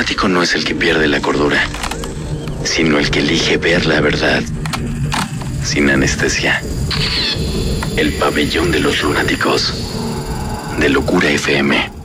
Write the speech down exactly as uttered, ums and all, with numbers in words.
lunático no es el que pierde la cordura, sino el que elige ver la verdad sin anestesia. El pabellón de los lunáticos de Locura F M.